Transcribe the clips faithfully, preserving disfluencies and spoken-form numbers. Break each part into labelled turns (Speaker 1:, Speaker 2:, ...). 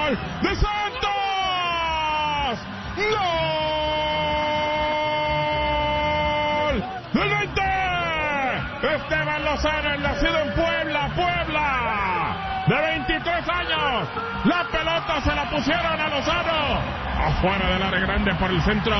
Speaker 1: ¡Gol de Santos! ¡Gol del veinte! Esteban Lozano, el nacido en Puebla, Puebla, de veintitrés años. La pelota se la pusieron a Lozano, afuera del área grande por el centro.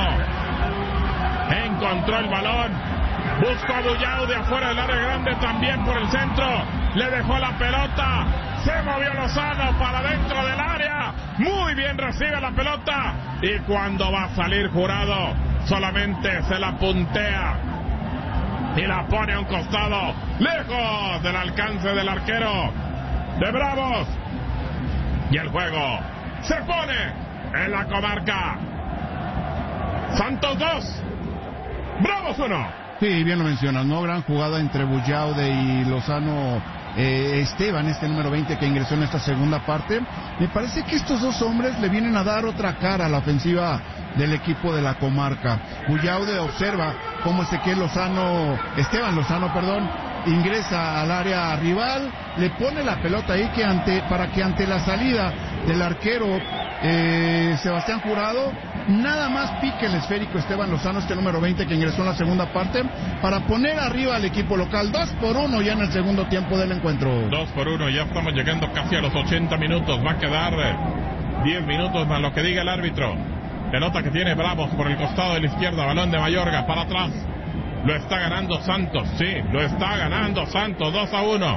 Speaker 1: Encontró el balón, buscó a Bullao de afuera del área grande también por el centro. Le dejó la pelota, se movió Lozano para dentro del área. Muy bien recibe la pelota. Y cuando va a salir Jurado, solamente se la puntea y la pone a un costado, lejos del alcance del arquero de Bravos. Y el juego se pone en la comarca. Santos dos, Bravos uno.
Speaker 2: Sí, bien lo mencionas, ¿no? Gran jugada entre Bullaude y Lozano. Eh, Esteban, este número veinte que ingresó en esta segunda parte. Me parece que estos dos hombres le vienen a dar otra cara a la ofensiva del equipo de la comarca. Bullaude observa cómo Ezequiel Lozano, Esteban Lozano, perdón, ingresa al área rival, le pone la pelota ahí que ante, para que ante la salida del arquero eh, Sebastián Jurado, nada más pique el esférico Esteban Lozano, este número veinte que ingresó en la segunda parte, para poner arriba al equipo local. Dos por uno ya en el segundo tiempo del encuentro.
Speaker 1: Dos por uno, ya estamos llegando casi a los ochenta minutos. Va a quedar diez minutos más lo que diga el árbitro. Pelota que tiene Bravos por el costado de la izquierda, balón de Mayorga para atrás. Lo está ganando Santos, sí, lo está ganando Santos, dos a uno.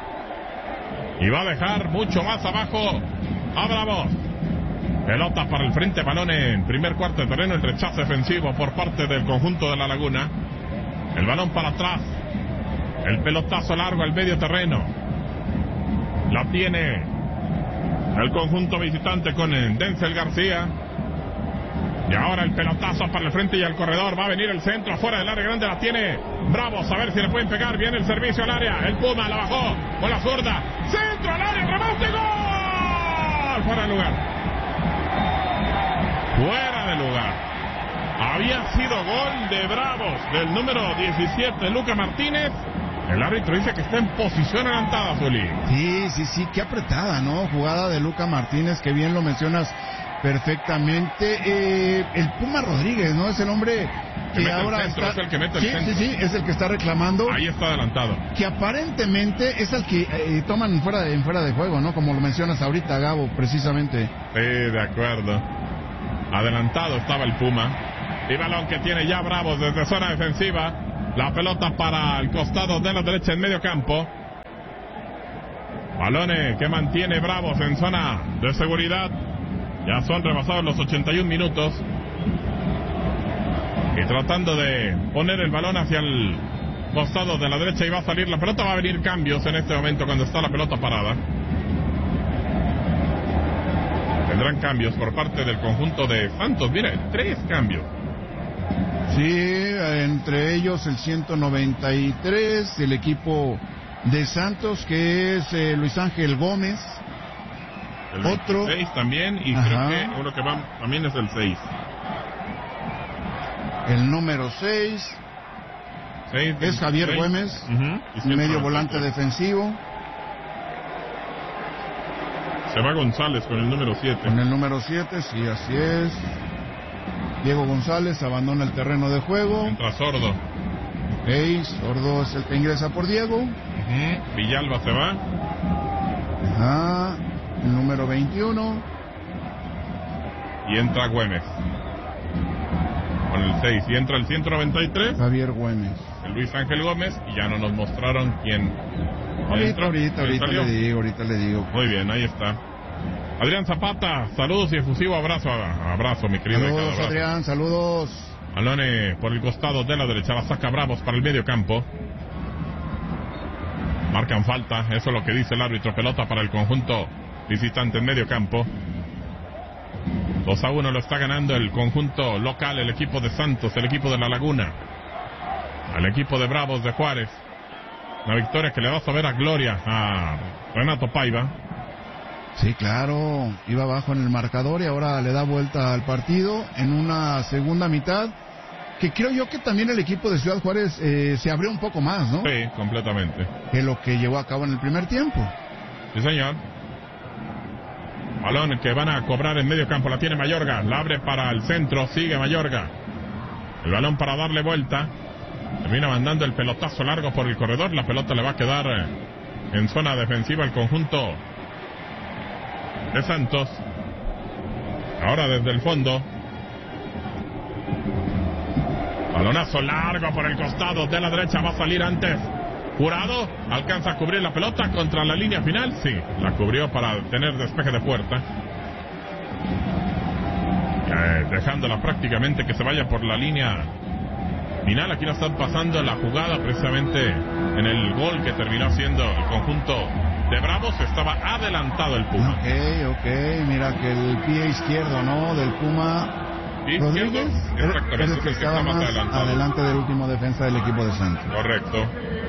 Speaker 1: Y va a dejar mucho más abajo a Bravos. Pelota para el frente, balón en primer cuarto de terreno, el rechazo defensivo por parte del conjunto de La Laguna. El balón para atrás, el pelotazo largo al medio terreno. La tiene el conjunto visitante con Denzel García. Y ahora el pelotazo para el frente y al corredor. Va a venir el centro afuera del área grande. La tiene Bravos. A ver si le pueden pegar. Viene el servicio al área. El Puma la bajó con la zurda. Centro al área. Rebote. Gol. Fuera de lugar. Fuera de lugar. Había sido gol de Bravos del número diecisiete, Luca Martínez. El árbitro dice que está en posición adelantada, Zuli.
Speaker 2: Sí, sí, sí. Qué apretada, ¿no? Jugada de Luca Martínez, que bien lo mencionas perfectamente. Eh, el Puma Rodríguez, ¿no? Es el hombre que, que ahora
Speaker 1: centro,
Speaker 2: está...
Speaker 1: Es el que mete el
Speaker 2: sí,
Speaker 1: centro.
Speaker 2: sí, sí, es el que está reclamando.
Speaker 1: Ahí está adelantado.
Speaker 2: Que aparentemente es el que eh, toman fuera de, fuera de juego, ¿no? Como lo mencionas ahorita, Gabo, precisamente.
Speaker 1: Sí, de acuerdo. Adelantado estaba el Puma. Y balón que tiene ya Bravos desde zona defensiva. La pelota para el costado de la derecha en medio campo. Balones que mantiene Bravos en zona de seguridad. Ya son rebasados los ochenta y un minutos. Y tratando de poner el balón hacia el costado de la derecha y va a salir la pelota. Va a venir cambios en este momento cuando está la pelota parada. Tendrán cambios por parte del conjunto de Santos. Mira, tres cambios.
Speaker 2: Sí, entre ellos el ciento noventa y tres, el equipo de Santos, que es eh, Luis Ángel Gómez.
Speaker 1: El
Speaker 2: otro
Speaker 1: seis también, y
Speaker 2: Ajá.
Speaker 1: creo que uno que va también es el seis.
Speaker 2: El número seis es Javier
Speaker 1: seis.
Speaker 2: Güemes,
Speaker 1: Uh-huh.
Speaker 2: medio volante defensivo.
Speaker 1: Se va González con el número siete.
Speaker 2: Con el número siete, sí, así es. Diego González abandona el terreno de juego.
Speaker 1: Entra Sordo.
Speaker 2: Ok, Sordo es el que ingresa por Diego.
Speaker 1: Uh-huh. Villalba se va.
Speaker 2: Ajá. El número veintiuno.
Speaker 1: Y entra Güemes con el seis. Y entra el ciento noventa y tres.
Speaker 2: Javier Güemes.
Speaker 1: El Luis Ángel Gómez. Y ya no nos mostraron quién.
Speaker 2: Ahorita, ahorita, ahorita le digo, ahorita le digo.
Speaker 1: Muy bien, ahí está. Adrián Zapata, saludos y efusivo abrazo, abrazo mi querido.
Speaker 2: Saludos abrazo. Adrián, saludos.
Speaker 1: Alone por el costado de la derecha, la saca Bravos para el medio campo. Marcan falta, eso es lo que dice el árbitro. Pelota para el conjunto visitante en medio campo. dos a uno lo está ganando el conjunto local, el equipo de Santos, el equipo de La Laguna, al equipo de Bravos de Juárez. Una victoria que le va a saber a gloria a Renato Paiva.
Speaker 2: Sí, claro, iba abajo en el marcador y ahora le da vuelta al partido en una segunda mitad que creo yo que también el equipo de Ciudad Juárez eh, se abrió un poco más, ¿no?
Speaker 1: Sí, completamente.
Speaker 2: Que lo que llevó a cabo en el primer tiempo.
Speaker 1: Sí, señor. Balón que van a cobrar en medio campo. La tiene Mayorga. La abre para el centro. Sigue Mayorga. El balón para darle vuelta. Termina mandando el pelotazo largo por el corredor. La pelota le va a quedar en zona defensiva al conjunto de Santos. Ahora desde el fondo. Balonazo largo por el costado de la derecha. Va a salir antes Jurado. Alcanza a cubrir la pelota contra la línea final. Sí, la cubrió para tener despeje de puerta. Eh, dejándola prácticamente que se vaya por la línea final. Aquí la están pasando la jugada precisamente en el gol que terminó haciendo el conjunto de Bravos. Estaba adelantado el Puma.
Speaker 2: Ok, ok, mira que el pie izquierdo, ¿no? Del Puma Rodríguez
Speaker 1: Exactamente,
Speaker 2: es el que estaba más
Speaker 1: adelantado.
Speaker 2: adelante del último defensa del equipo de Santos.
Speaker 1: Correcto.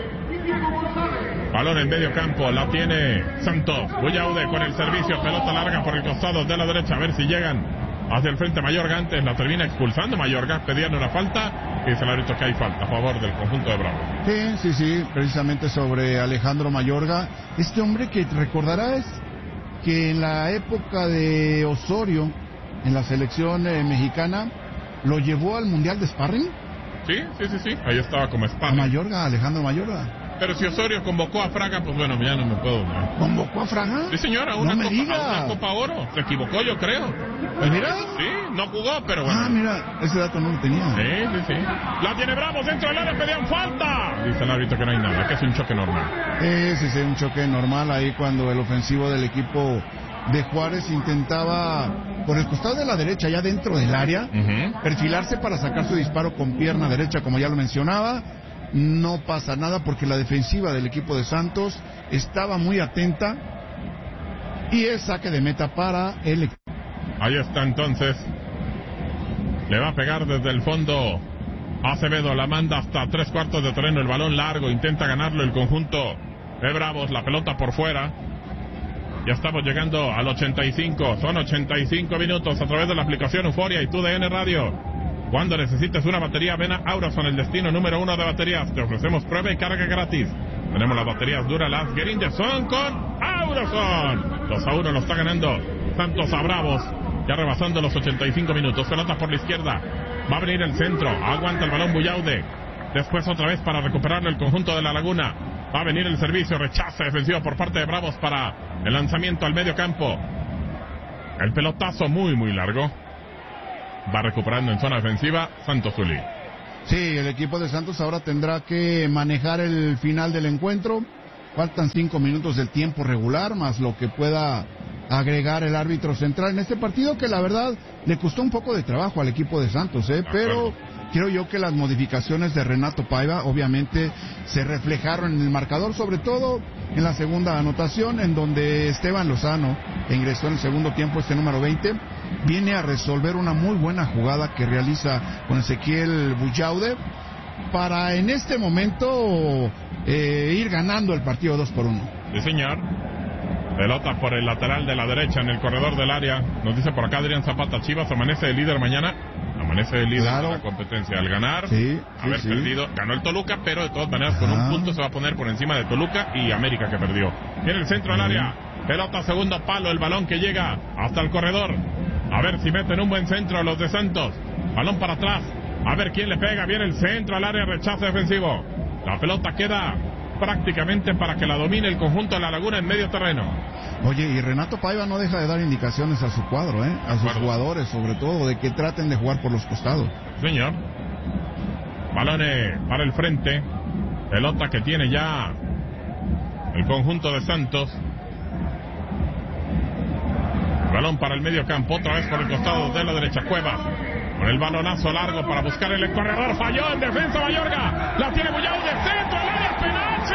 Speaker 1: Balón en medio campo, la tiene Santos. Bullaude con el servicio, pelota larga por el costado de la derecha, a ver si llegan hacia el frente. Mayorga antes la termina expulsando. Mayorga pedían una falta y dice el árbitro que hay falta a favor del conjunto de Bravos.
Speaker 2: Sí, sí, sí, precisamente sobre Alejandro Mayorga. Este hombre que recordarás que en la época de Osorio, en la selección eh, mexicana, lo llevó al Mundial de Sparring.
Speaker 1: Sí, sí, sí, sí, ahí estaba como
Speaker 2: A
Speaker 1: Sparring.
Speaker 2: Mayorga, Alejandro Mayorga.
Speaker 1: Pero si Osorio convocó a Fraga, pues bueno, ya no me puedo... ¿no?
Speaker 2: ¿Convocó a Fraga?
Speaker 1: Sí, señora, una,
Speaker 2: no me
Speaker 1: copa,
Speaker 2: diga.
Speaker 1: a una Copa Oro. Se equivocó, yo creo.
Speaker 2: Pues mira.
Speaker 1: Sí, no jugó, pero bueno.
Speaker 2: Ah, mira, ese dato no lo tenía.
Speaker 1: Sí, sí, sí. La tiene Bravos, dentro del área, pedían falta. Dice el árbitro que no hay nada, que es un choque normal.
Speaker 2: Eh, sí, sí, un choque normal ahí cuando el ofensivo del equipo de Juárez intentaba, por el costado de la derecha, ya dentro del área,
Speaker 1: Uh-huh.
Speaker 2: perfilarse para sacar su disparo con pierna derecha, como ya lo mencionaba. No pasa nada porque la defensiva del equipo de Santos estaba muy atenta y es saque de meta para el equipo.
Speaker 1: Ahí está entonces. Le va a pegar desde el fondo Acevedo, la manda hasta tres cuartos de terreno, el balón largo, intenta ganarlo el conjunto de Bravos, la pelota por fuera. Ya estamos llegando al ochenta y cinco, son ochenta y cinco minutos a través de la aplicación Euforia y Tu D N Radio. Cuando necesites una batería, ven a Auroson, el destino número uno de baterías. Te ofrecemos prueba y carga gratis. Tenemos las baterías duras, las Gerindes, son con Auroson. dos a uno lo está ganando Santos a Bravos, ya rebasando los ochenta y cinco minutos. Pelota por la izquierda, va a venir el centro, aguanta el balón Bullaude. Después otra vez para recuperarlo el conjunto de La Laguna. Va a venir el servicio, rechaza defensivo por parte de Bravos para el lanzamiento al medio campo. El pelotazo muy muy largo. Va recuperando en zona defensiva Santos Zuli.
Speaker 2: Sí, el equipo de Santos ahora tendrá que manejar el final del encuentro. Faltan cinco minutos del tiempo regular, más lo que pueda agregar el árbitro central en este partido, que la verdad le costó un poco de trabajo al equipo de Santos, ¿eh? Pero creo yo que las modificaciones de Renato Paiva obviamente se reflejaron en el marcador, sobre todo en la segunda anotación, en donde Esteban Lozano, que ingresó en el segundo tiempo, este número veinte, viene a resolver una muy buena jugada que realiza con Ezequiel Bullaude para en este momento eh, ir ganando el partido dos por uno.
Speaker 1: Sí, señor. Pelota por el lateral de la derecha en el corredor del área. Nos dice por acá Adrián Zapata, Chivas amanece de líder mañana. Amanece de líder
Speaker 2: Claro.
Speaker 1: de la competencia. Al ganar,
Speaker 2: Sí, sí,
Speaker 1: haber
Speaker 2: sí.
Speaker 1: perdido, ganó el Toluca, pero de todas maneras con
Speaker 2: Ah.
Speaker 1: un punto se va a poner por encima de Toluca y América, que perdió. Tiene el centro al área. Pelota segundo palo, el balón que llega hasta el corredor. A ver si meten un buen centro los de Santos. Balón para atrás. A ver quién le pega. Viene el centro al área, rechazo defensivo. La pelota queda prácticamente para que la domine el conjunto de La Laguna en medio terreno.
Speaker 2: Oye, y Renato Paiva no deja de dar indicaciones a su cuadro, ¿eh? A sus
Speaker 1: Claro.
Speaker 2: jugadores, sobre todo, de que traten de jugar por los costados.
Speaker 1: Señor. Balones para el frente. Pelota que tiene ya el conjunto de Santos. Balón para el medio campo, otra vez por el costado de la derecha. Cuevas con el balonazo largo para buscar el corredor. Falló en defensa Mayorga. La tiene Bullaude de centro al área. Penache.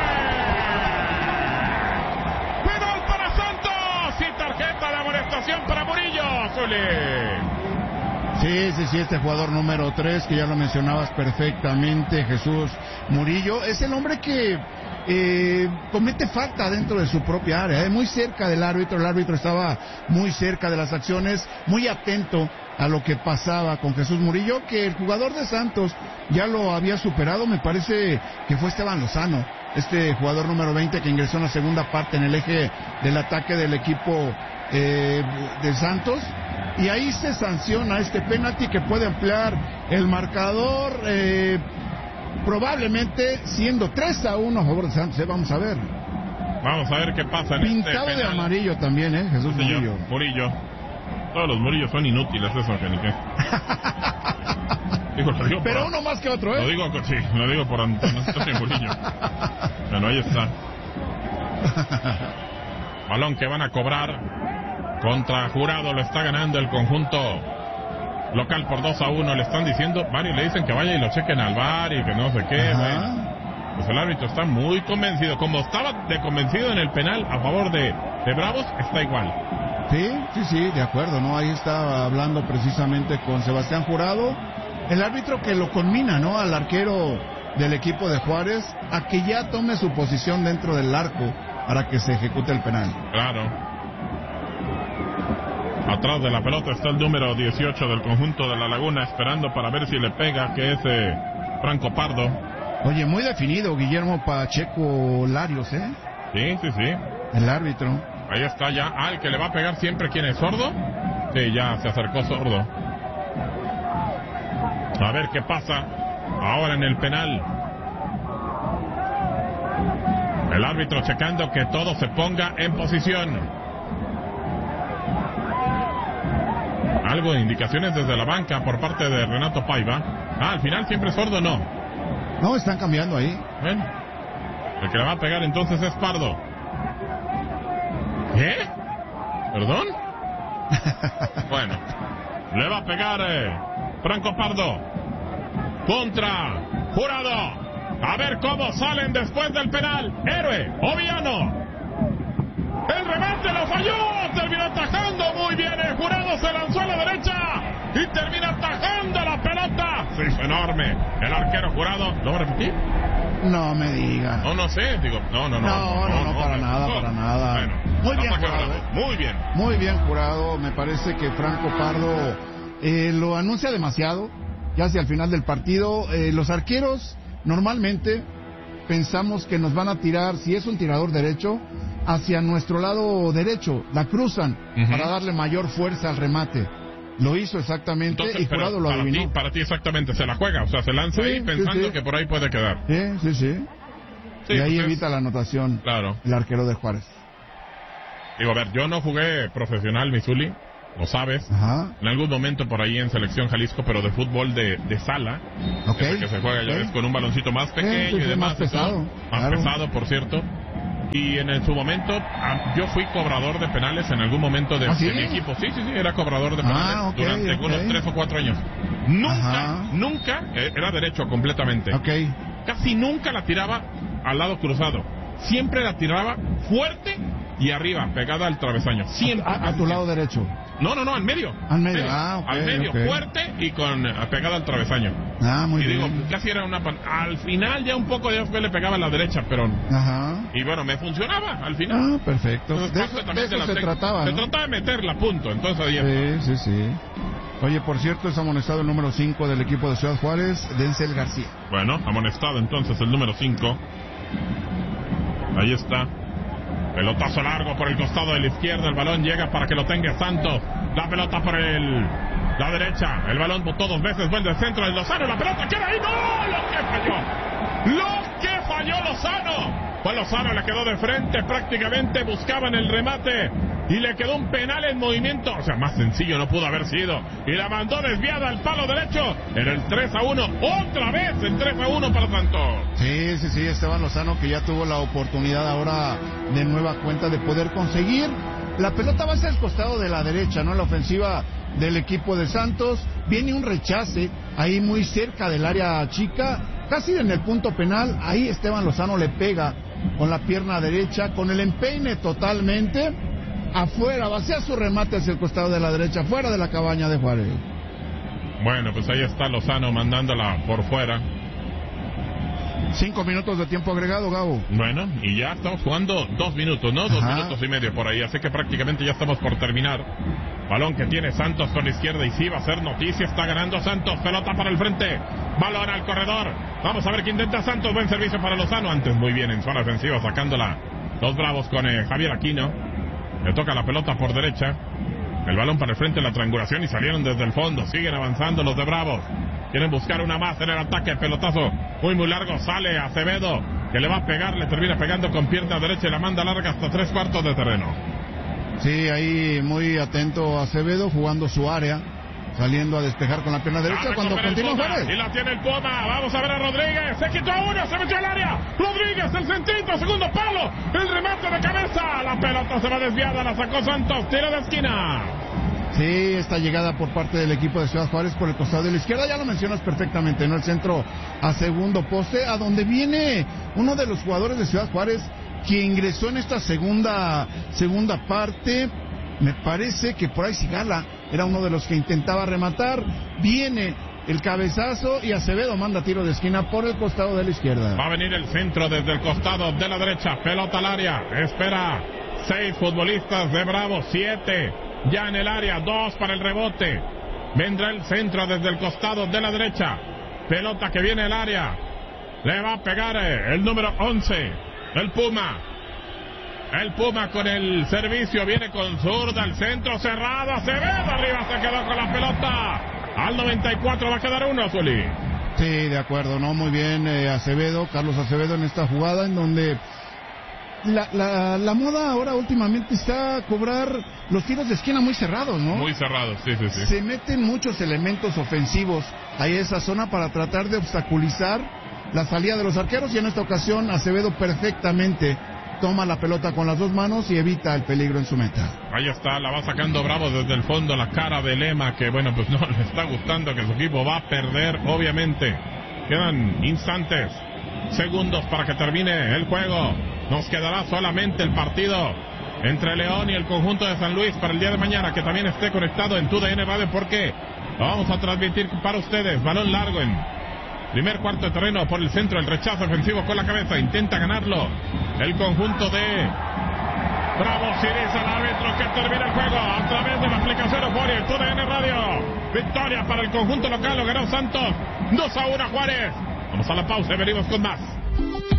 Speaker 1: Penal para Santos. Y tarjeta de amonestación para Murillo. Zuli.
Speaker 2: Sí, sí, sí, este jugador número tres, que ya lo mencionabas perfectamente, Jesús Murillo, es el hombre que eh, comete falta dentro de su propia área, eh, muy cerca del árbitro, el árbitro estaba muy cerca de las acciones, muy atento a lo que pasaba con Jesús Murillo, que el jugador de Santos ya lo había superado, me parece que fue Esteban Lozano, este jugador número veinte que ingresó en la segunda parte en el eje del ataque del equipo eh, de Santos, y ahí se sanciona este penalti que puede ampliar el marcador, eh, probablemente siendo tres a uno a favor de Santos. Eh, vamos a ver.
Speaker 1: Vamos a ver qué pasa en
Speaker 2: Pintado
Speaker 1: este
Speaker 2: de amarillo también, ¿eh? Jesús
Speaker 1: sí,
Speaker 2: Murillo.
Speaker 1: Murillo. Todos los Murillos son inútiles, eso que ni qué. Digo, lo digo
Speaker 2: Pero
Speaker 1: por,
Speaker 2: uno más que otro, ¿eh?
Speaker 1: Lo digo, sí, lo digo por Antonio Murillo. Bueno, ahí está. Balón que van a cobrar contra Jurado, lo está ganando el conjunto local por dos a uno. Le están diciendo, varios le dicen que vaya y lo chequen al V A R y que no sé qué. Bueno, pues el árbitro está muy convencido, como estaba de convencido en el penal a favor de, de Bravos, está igual.
Speaker 2: Sí, sí, sí, de acuerdo, ¿no? Ahí está hablando precisamente con Sebastián Jurado, el árbitro que lo conmina, ¿no? Al arquero del equipo de Juárez a que ya tome su posición dentro del arco para que se ejecute el penal.
Speaker 1: Claro. Atrás de la pelota está el número dieciocho del conjunto de La Laguna, esperando para ver si le pega, que es eh, Franco Pardo.
Speaker 2: Oye, muy definido Guillermo Pacheco Larios, ¿eh?
Speaker 1: Sí, sí, sí.
Speaker 2: El árbitro.
Speaker 1: Ahí está ya. Ah, el que le va a pegar siempre, ¿quién es? ¿Sordo? Sí, ya se acercó Sordo. A ver qué pasa ahora en el penal. El árbitro checando que todo se ponga en posición. Algo de indicaciones desde la banca por parte de Renato Paiva. Ah, al final siempre Sordo, no.
Speaker 2: No, están cambiando ahí.
Speaker 1: Bueno, el que le va a pegar entonces es Pardo. ¿Qué? ¿Perdón? Bueno, le va a pegar eh, Franco Pardo contra Jurado. A ver cómo salen después del penal. Héroe, Oviano. El remate lo falló. Terminó atajando muy bien. El Jurado se lanzó a la derecha y termina atajando la pelota. Se hizo enorme. El arquero Jurado. ¿Lo va a repetir?
Speaker 2: No me diga.
Speaker 1: No, no sé. Digo, no, no, no.
Speaker 2: No, no, no, no, no para no, nada, no, para nada.
Speaker 1: Bueno,
Speaker 2: muy bien, Jurado. ¿eh?
Speaker 1: Muy bien.
Speaker 2: Muy bien, Jurado. Me parece que Franco Pardo eh, lo anuncia demasiado. Ya hacia el final del partido, eh, los arqueros normalmente pensamos que nos van a tirar, si es un tirador derecho, hacia nuestro lado derecho, la cruzan uh-huh. para darle mayor fuerza al remate. Lo hizo exactamente. Entonces, y Jurado lo
Speaker 1: para
Speaker 2: adivinó.
Speaker 1: Ti, para ti exactamente, se la juega, o sea, se lanza sí, ahí pensando sí, sí. que por ahí puede quedar.
Speaker 2: Sí, sí, sí. sí y ahí pues evita es... la anotación
Speaker 1: claro.
Speaker 2: el arquero de Juárez.
Speaker 1: Digo, a ver, yo no jugué profesional, Misuli, lo sabes.
Speaker 2: Ajá.
Speaker 1: En algún momento por ahí en Selección Jalisco, pero de fútbol de, de sala.
Speaker 2: Okay.
Speaker 1: Que se juega okay. ya ves con un baloncito más pequeño
Speaker 2: sí, sí,
Speaker 1: y demás.
Speaker 2: Más pesado.
Speaker 1: Más
Speaker 2: claro.
Speaker 1: pesado, por cierto. Y en, en su momento, yo fui cobrador de penales en algún momento de,
Speaker 2: ¿Ah, sí?
Speaker 1: de mi equipo. Sí, sí, sí, era cobrador de penales
Speaker 2: ah, okay,
Speaker 1: durante
Speaker 2: okay.
Speaker 1: unos tres o cuatro años. Nunca,
Speaker 2: Ajá.
Speaker 1: nunca, era derecho completamente.
Speaker 2: Okay.
Speaker 1: Casi nunca la tiraba al lado cruzado. Siempre la tiraba fuerte y arriba, pegada al travesaño. Siempre.
Speaker 2: A, a tu lado derecho.
Speaker 1: No, no, no, al medio.
Speaker 2: Al medio, medio. ah, okay,
Speaker 1: Al medio,
Speaker 2: okay.
Speaker 1: fuerte y con pegada al travesaño.
Speaker 2: Ah, muy
Speaker 1: y
Speaker 2: bien.
Speaker 1: Y digo, casi era una... Pan... Al final ya un poco de le pegaba a la derecha, pero...
Speaker 2: Ajá.
Speaker 1: Y bueno, me funcionaba al final.
Speaker 2: Ah, perfecto. Entonces, de eso, de eso se te... trataba,
Speaker 1: Se
Speaker 2: ¿no?
Speaker 1: trataba de meterla a punto, entonces ahí
Speaker 2: Sí, sí, sí. Oye, por cierto, es amonestado el número cinco del equipo de Ciudad Juárez, Denzel García.
Speaker 1: Bueno, amonestado entonces el número cinco. Ahí está. Pelotazo largo por el costado de la izquierda. El balón llega para que lo tenga Santos. La pelota por el... la derecha. El balón botó dos veces. Vuelve al centro del Lozano. La pelota queda ahí. ¡No! Lo que falló. Lo que falló Lozano. Pues Lozano le quedó de frente. Prácticamente buscaban el remate. Y le quedó un penal en movimiento. O sea, más sencillo no pudo haber sido. Y la mandó desviada al palo derecho. Era el tres a uno. Otra vez el tres a uno para Santos.
Speaker 2: Sí, sí, sí. Esteban Lozano que ya tuvo la oportunidad ahora de nueva cuenta de poder conseguir. La pelota va hacia el costado de la derecha, ¿no? La ofensiva del equipo de Santos. Viene un rechace ahí muy cerca del área chica. Casi en el punto penal. Ahí Esteban Lozano le pega con la pierna derecha. Con el empeine totalmente. Afuera, vacía su remate hacia el costado de la derecha, fuera de la cabaña de Juárez.
Speaker 1: Bueno, pues ahí está Lozano mandándola por fuera.
Speaker 2: Cinco minutos de tiempo agregado, Gabo.
Speaker 1: Bueno, y ya estamos jugando dos minutos, ¿no? Dos
Speaker 2: Ajá.
Speaker 1: minutos y medio por ahí, así que prácticamente ya estamos por terminar. Balón que tiene Santos con la izquierda y sí va a ser noticia, está ganando Santos, pelota para el frente, balón al corredor. Vamos a ver qué intenta Santos, buen servicio para Lozano, antes muy bien en zona ofensiva, sacándola los Bravos con eh, Javier Aquino. Le toca la pelota por derecha. El balón para el frente, la triangulación y salieron desde el fondo. Siguen avanzando los de Bravos. Quieren buscar una más en el ataque. Pelotazo muy muy largo. Sale Acevedo, que le va a pegar. Le termina pegando con pierna derecha y la manda larga hasta tres cuartos de terreno.
Speaker 2: Sí, ahí muy atento Acevedo, jugando su área, saliendo a despejar con la pierna derecha cuando continúa Juárez.
Speaker 1: Y la tiene el Puma. Vamos a ver a Rodríguez. Se quitó a uno, se metió al área. Rodríguez, el centrito, segundo palo. El remate de cabeza. La pelota se va desviada, la sacó Santos. Tiro de esquina.
Speaker 2: Sí, esta llegada por parte del equipo de Ciudad Juárez por el costado de la izquierda, ya lo mencionas perfectamente, ¿no? El centro a segundo poste, a donde viene uno de los jugadores de Ciudad Juárez que ingresó en esta segunda segunda parte. Me parece que por ahí Sigala era uno de los que intentaba rematar. Viene el cabezazo y Acevedo manda tiro de esquina por el costado de la izquierda.
Speaker 1: Va a venir el centro desde el costado de la derecha. Pelota al área. Espera. Seis futbolistas de Bravo. Siete ya en el área. Dos para el rebote. Vendrá el centro desde el costado de la derecha. Pelota que viene al área. Le va a pegar el número once. El Puma. El Puma con el servicio, viene con zurda, el centro cerrado, Acevedo arriba, se quedó con la pelota. Al noventa y cuatro va a quedar uno, Zuli.
Speaker 2: Sí, de acuerdo, ¿no? Muy bien, eh, Acevedo, Carlos Acevedo en esta jugada en donde la, la, la moda ahora últimamente está a cobrar los tiros de esquina muy cerrados, ¿no?
Speaker 1: Muy cerrados, sí, sí, sí.
Speaker 2: Se meten muchos elementos ofensivos ahí a esa zona para tratar de obstaculizar la salida de los arqueros, y en esta ocasión Acevedo perfectamente toma la pelota con las dos manos y evita el peligro en su meta.
Speaker 1: Ahí está, la va sacando Bravo desde el fondo, la cara de Lema, que bueno, pues no le está gustando, que su equipo va a perder, obviamente. Quedan instantes, segundos para que termine el juego. Nos quedará solamente el partido entre León y el conjunto de San Luis para el día de mañana, que también esté conectado en TUDN Radio, porque lo vamos a transmitir para ustedes. Balón largo en primer cuarto de terreno por el centro, el rechazo ofensivo con la cabeza, intenta ganarlo el conjunto de Bravo. Siriza, el árbitro, que termina el juego a través de la aplicación Euforia, TUDN Radio. Victoria para el conjunto local, lo ganó Santos, dos a uno Juárez. Vamos a la pausa y venimos con más.